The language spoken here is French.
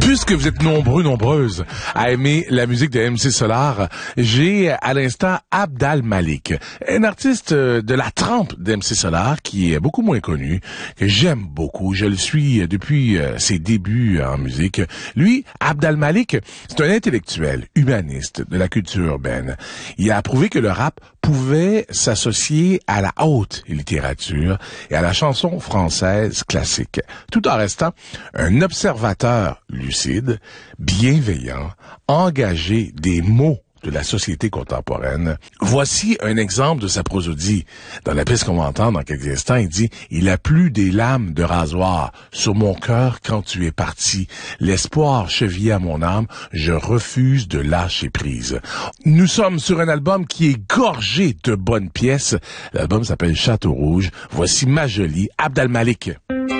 Puisque vous êtes nombreuses à aimer la musique de MC Solar, j'ai à l'instant Abd al-Malik, un artiste de la trempe d'MC Solar qui est beaucoup moins connu, que j'aime beaucoup. Je le suis depuis ses débuts en musique. Lui, Abd al-Malik, c'est un intellectuel, humaniste de la culture urbaine. Il a prouvé que le rap pouvait s'associer à la haute littérature et à la chanson française classique, tout en restant un observateur lucide, bienveillant, engagé des mots de la société contemporaine. Voici un exemple de sa prosodie. Dans la piste qu'on va entendre dans quelques instants, il dit « Il a plu des lames de rasoir sur mon cœur quand tu es parti. L'espoir chevillé à mon âme, je refuse de lâcher prise. » Nous sommes sur un album qui est gorgé de bonnes pièces. L'album s'appelle Château Rouge. Voici Ma Jolie, Abd al-Malik.